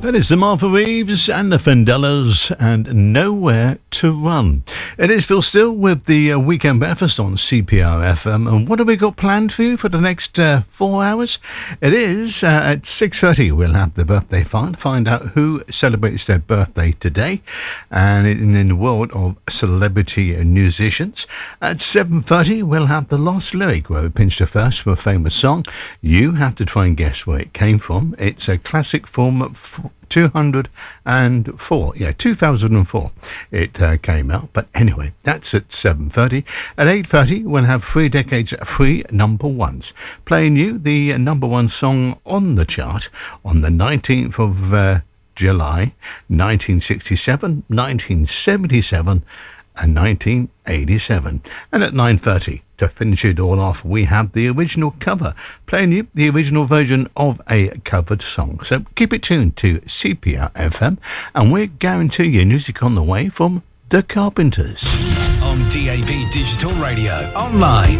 That is the Martha Reeves and the Vandellas and Nowhere to Run. It is Phil Still with the Weekend Breakfast on CPR FM. And what have we got planned for you for the next 4 hours? It is at 6:30 we'll have the birthday find out who celebrates their birthday today. And in the world of celebrity musicians. At 7:30 we'll have the Lost Lyric, where we pinch the first for a famous song. You have to try and guess where it came from. It's a classic from 2004 it came out, but anyway, that's at 7:30. At 8:30 we'll have 3 decades, 3 number ones, playing you the number one song on the chart on the 19th of July 1967, 1977 and 1987. And at 9:30 to finish it all off, we have the original cover, playing you the original version of a covered song. So keep it tuned to CPR FM, and we'll guarantee you music on the way from The Carpenters. On DAB Digital Radio, online